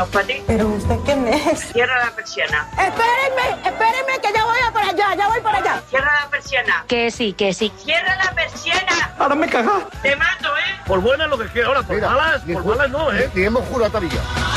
para ti. ¿Pero usted quién es? Cierra la persiana. Espérenme, que ya voy para allá. Cierra la persiana. Que sí. Cierra la persiana. Ahora me caga. Te mato, ¿eh? Por buena lo que quiera, ahora por malas no, ¿eh? Tenemos jurataría.